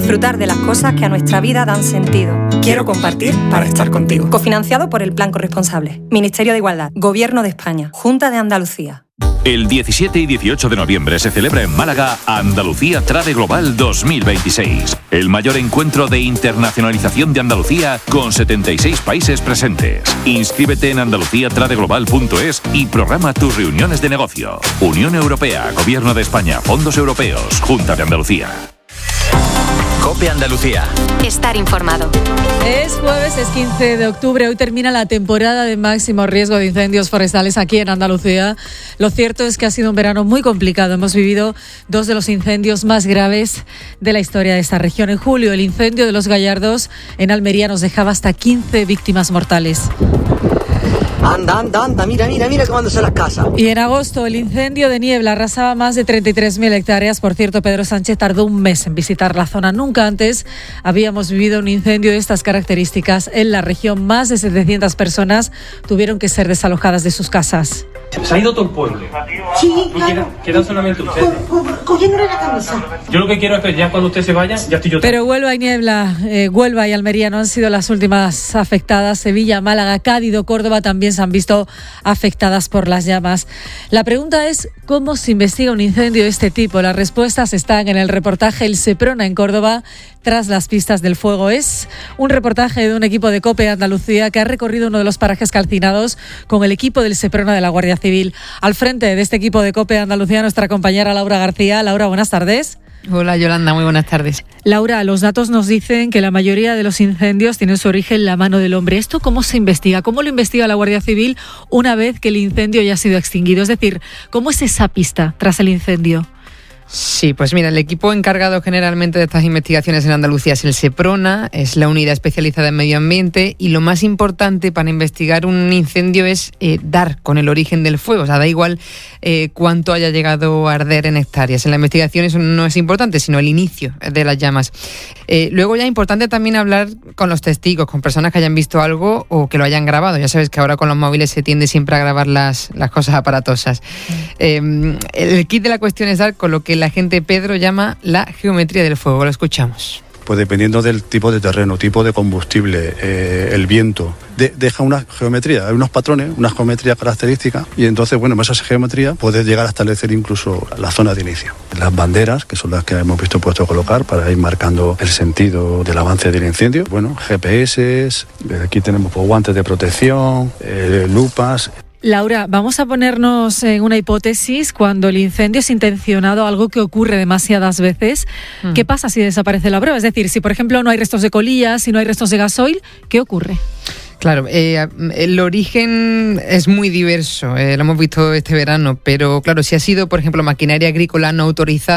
Disfrutar de las cosas que a nuestra vida dan sentido. Quiero compartir para estar contigo. Cofinanciado por el Plan Corresponsable. Ministerio de Igualdad. Gobierno de España. Junta de Andalucía. El 17 y 18 de noviembre se celebra en Málaga Andalucía Trade Global 2026, el mayor encuentro de internacionalización de Andalucía con 76 países presentes. Inscríbete en andaluciatradeglobal.es y programa tus reuniones de negocio. Unión Europea, Gobierno de España, Fondos Europeos, Junta de Andalucía. COPE Andalucía. Estar informado. Es jueves, es 15 de octubre. Hoy termina la temporada de máximo riesgo de incendios forestales aquí en Andalucía. Lo cierto es que ha sido un verano muy complicado. Hemos vivido dos de los incendios más graves de la historia de esta región. En julio, el incendio de Los Gallardos en Almería nos dejaba hasta 15 víctimas mortales. Anda, mira cómo se las casas. Y en agosto, el incendio de Niebla arrasaba más de 33.000 hectáreas. Por cierto, Pedro Sánchez tardó un mes en visitar la zona. Nunca antes habíamos vivido un incendio de estas características en la región. Más de 700 personas tuvieron que ser desalojadas de sus casas. Se ha ido todo el pueblo. Sí, claro. Quedan solamente ustedes. Cogiéndole la camisa. Yo lo que quiero es que ya cuando usted se vaya, ya estoy yo. Pero Huelva y Niebla, Huelva y Almería no han sido las últimas afectadas. Sevilla, Málaga, Cádiz o Córdoba también se han visto afectadas por las llamas. La pregunta es, ¿cómo se investiga un incendio de este tipo? Las respuestas están en el reportaje El Seprona en Córdoba, tras las pistas del fuego. Es un reportaje de un equipo de COPE Andalucía que ha recorrido uno de los parajes calcinados con el equipo del Seprona de la Guardia Civil. Al frente de este equipo de COPE Andalucía, nuestra compañera Laura García. Laura, buenas tardes. Hola Yolanda, muy buenas tardes. Laura, los datos nos dicen que la mayoría de los incendios tienen su origen en la mano del hombre. ¿Esto cómo se investiga? ¿Cómo lo investiga la Guardia Civil una vez que el incendio ya ha sido extinguido? Es decir, ¿cómo es esa pista tras el incendio? Sí, pues mira, el equipo encargado generalmente de estas investigaciones en Andalucía es el Seprona, es la unidad especializada en medio ambiente, y lo más importante para investigar un incendio es dar con el origen del fuego. O sea, da igual cuánto haya llegado a arder en hectáreas. En la investigación eso no es importante, sino el inicio de las llamas. Luego ya es importante también hablar con los testigos, con personas que hayan visto algo o que lo hayan grabado. Ya sabes que ahora con los móviles se tiende siempre a grabar las cosas aparatosas. El kit de la cuestión es dar con lo que la gente Pedro llama la geometría del fuego. Lo escuchamos. Pues dependiendo del tipo de terreno, tipo de combustible, el viento, deja una geometría, hay unos patrones, una geometría característica, y entonces, bueno, esa geometría puedes llegar a establecer incluso la zona de inicio. Las banderas, que son las que hemos visto puesto a colocar para ir marcando el sentido del avance del incendio. Bueno, GPS, aquí tenemos pues, guantes de protección, lupas. Laura, vamos a ponernos en una hipótesis. Cuando el incendio es intencionado, algo que ocurre demasiadas veces, ¿qué pasa si desaparece la prueba? Es decir, si por ejemplo no hay restos de colillas, si no hay restos de gasoil, ¿qué ocurre? Claro, el origen es muy diverso, lo hemos visto este verano, pero claro, si ha sido, por ejemplo, maquinaria agrícola no autorizada,